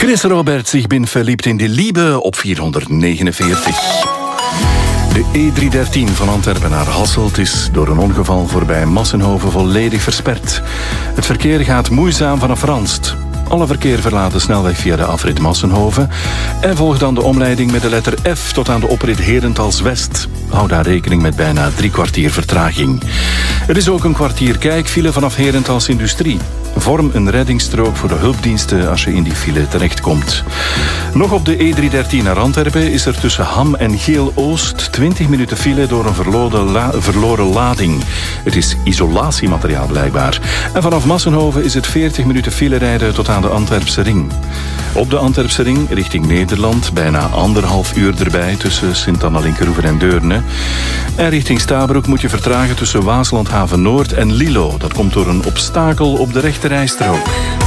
Chris Roberts, ik ben verliebt in de Liebe op 449. De E313 van Antwerpen naar Hasselt is door een ongeval voorbij Massenhoven volledig versperd. Het verkeer gaat moeizaam vanaf Ranst. Alle verkeer verlaat de snelweg via de afrit Massenhoven en volgt dan de omleiding met de letter F tot aan de oprit Herentals-West. Hou daar rekening met bijna 3 kwartier vertraging. Er is ook een kwartier kijkfile vanaf Herentals Industrie. Vorm een reddingsstrook voor de hulpdiensten als je in die file terechtkomt. Nog op de E313 naar Antwerpen is er tussen Ham en Geel-Oost 20 minuten file door een verloren lading. Het is isolatiemateriaal blijkbaar. En vanaf Massenhoven is het 40 minuten file rijden tot aan de Antwerpse Ring. Op de Antwerpse Ring richting Nederland bijna 1,5 uur erbij tussen Sint-Anna-Linkeroever en Deurne. En richting Stabroek moet je vertragen tussen Waaslandhaven Noord en Lilo. Dat komt door een obstakel op de rechterrijstrook.